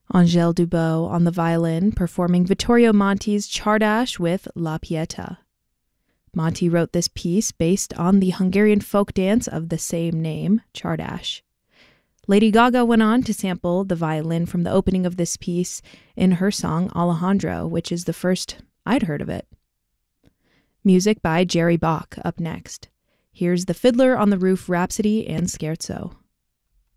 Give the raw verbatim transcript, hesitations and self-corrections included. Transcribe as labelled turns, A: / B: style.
A: Angèle Dubot on the violin, performing Vittorio Monti's Csárdás with La Pietà. Monti wrote this piece based on the Hungarian folk dance of the same name, Csárdás. Lady Gaga went on to sample the violin from the opening of this piece in her song Alejandro, which is the first I'd heard of it. Music by Jerry Bach up next. Here's the Fiddler on the Roof Rhapsody and Scherzo.